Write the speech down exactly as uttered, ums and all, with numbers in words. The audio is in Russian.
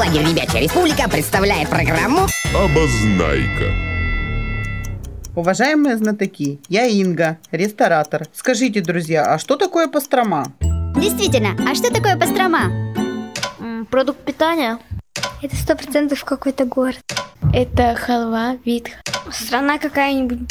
Лагерь «Ребячья республика» представляет программу «Обознайка». Уважаемые знатоки, я Инга, ресторатор. Скажите, друзья, а что такое пастрома? Действительно, а что такое пастрома? М, Продукт питания. Это сто процентов какой-то город. Это халва, вид. Страна какая-нибудь.